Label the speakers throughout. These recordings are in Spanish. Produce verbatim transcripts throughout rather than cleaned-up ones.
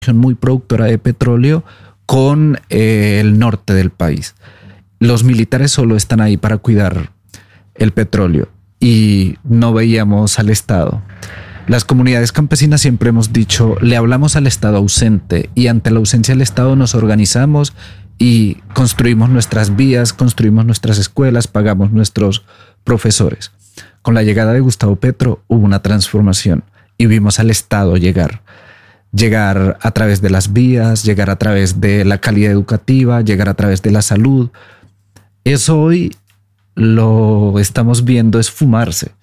Speaker 1: muy productora de petróleo con eh, el norte del país. Los militares solo están ahí para cuidar el petróleo y no veíamos al Estado. Las comunidades campesinas siempre hemos dicho, le hablamos al Estado ausente, y ante la ausencia del Estado nos organizamos y construimos nuestras vías, construimos nuestras escuelas, pagamos nuestros profesores. Con la llegada de Gustavo Petro hubo una transformación y vimos al Estado llegar. Llegar a través de las vías, llegar a través de la calidad educativa, llegar a través de la salud. Eso hoy lo estamos viendo esfumarse.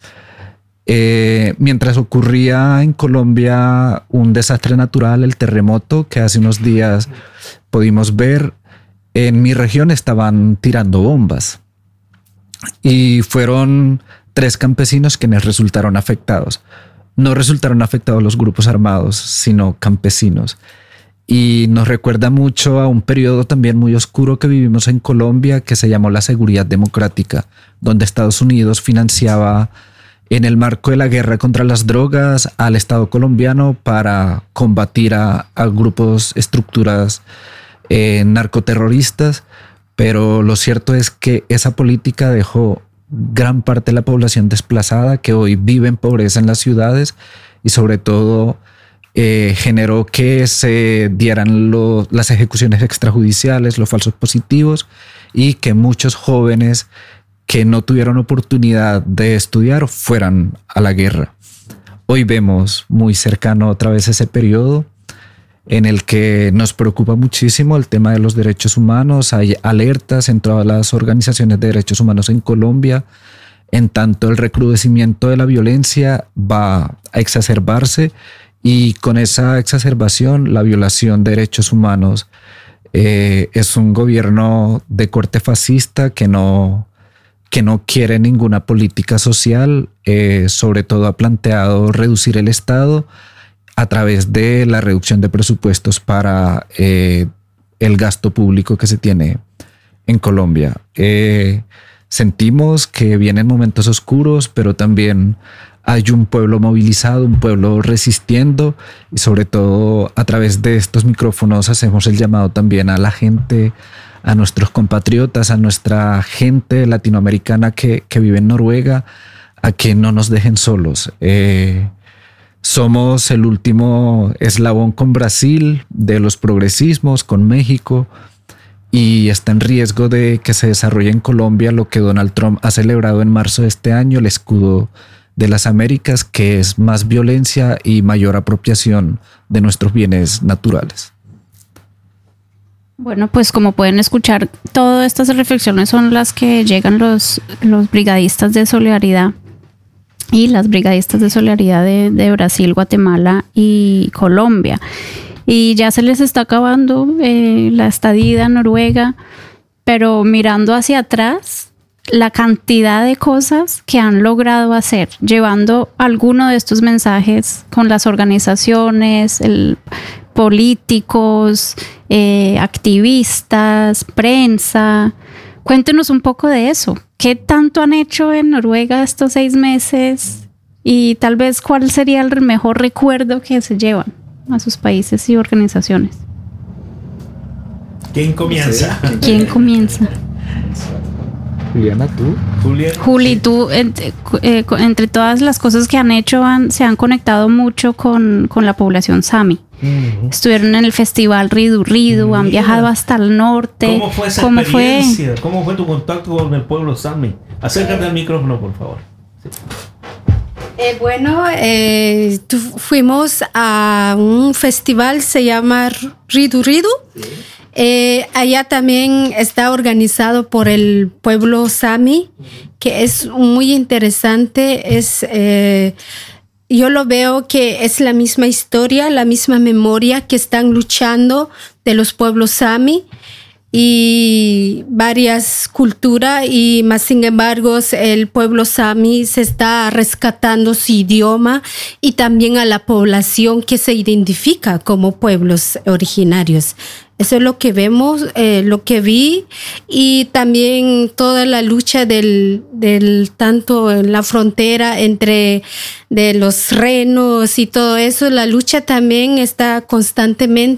Speaker 1: Eh, mientras ocurría en Colombia un desastre natural, el terremoto que hace unos días pudimos ver, en mi región estaban tirando bombas y fueron tres campesinos quienes resultaron afectados. No resultaron afectados los grupos armados, sino campesinos. Y nos recuerda mucho a un periodo también muy oscuro que vivimos en Colombia, que se llamó la seguridad democrática, donde Estados Unidos financiaba, en el marco de la guerra contra las drogas, al Estado colombiano para combatir a, a grupos, estructuras eh, narcoterroristas. Pero lo cierto es que esa política dejó gran parte de la población desplazada, que hoy vive en pobreza en las ciudades, y sobre todo eh, generó que se dieran lo, las ejecuciones extrajudiciales, los falsos positivos, y que muchos jóvenes que no tuvieron oportunidad de estudiar fueran a la guerra. Hoy vemos muy cercano otra vez ese periodo en el que nos preocupa muchísimo el tema de los derechos humanos. Hay alertas en todas las organizaciones de derechos humanos en Colombia, en tanto el recrudecimiento de la violencia va a exacerbarse, y con esa exacerbación la violación de derechos humanos. Eh, es un gobierno de corte fascista que no que no quiere ninguna política social, eh, sobre todo ha planteado reducir el Estado a través de la reducción de presupuestos para eh, el gasto público que se tiene en Colombia. Eh, sentimos que vienen momentos oscuros, pero también hay un pueblo movilizado, un pueblo resistiendo, y sobre todo a través de estos micrófonos hacemos el llamado también a la gente, a nuestros compatriotas, a nuestra gente latinoamericana que, que vive en Noruega, a que no nos dejen solos. Eh, somos el último eslabón con Brasil de los progresismos, con México, y está en riesgo de que se desarrolle en Colombia lo que Donald Trump ha celebrado en marzo de este año, el escudo de las Américas, que es más violencia y mayor apropiación de nuestros bienes naturales.
Speaker 2: Bueno, pues como pueden escuchar, todas estas reflexiones son las que llegan los, los brigadistas de solidaridad y las brigadistas de solidaridad de, de Brasil, Guatemala y Colombia. Y ya se les está acabando eh, la estadía en Noruega, pero mirando hacia atrás, la cantidad de cosas que han logrado hacer, llevando alguno de estos mensajes con las organizaciones, el, políticos, eh, activistas, prensa. Cuéntenos un poco de eso. ¿Qué tanto han hecho en Noruega estos seis meses? Y tal vez cuál sería el mejor recuerdo que se llevan a sus países y organizaciones.
Speaker 3: ¿Quién comienza?
Speaker 2: ¿Quién comienza?
Speaker 1: Juliana, ¿tú?
Speaker 3: Julián.
Speaker 2: Juli, tú, entre, eh, entre todas las cosas que han hecho, han, se han conectado mucho con, con la población Sami. Uh-huh. Estuvieron en el festival Ridu Ridu, Mira. Han viajado hasta el norte.
Speaker 3: ¿Cómo fue esa
Speaker 2: ¿Cómo
Speaker 3: experiencia?
Speaker 2: Fue?
Speaker 3: ¿Cómo fue tu contacto con el pueblo Sami? Acércate al micrófono, por favor. Sí.
Speaker 4: Eh, bueno, eh, tu, fuimos a un festival, se llama Ridu Ridu. Sí. Eh, allá también está organizado por el pueblo Sami, que es muy interesante. Es, eh, yo lo veo que es la misma historia, la misma memoria que están luchando de los pueblos Sami. y varias culturas, y más sin embargo el pueblo sami se está rescatando su idioma y también a la población que se identifica como pueblos originarios. Eso es lo que vemos, eh, lo que vi, y también toda la lucha del, del tanto en la frontera entre de los renos y todo eso, la lucha también está constantemente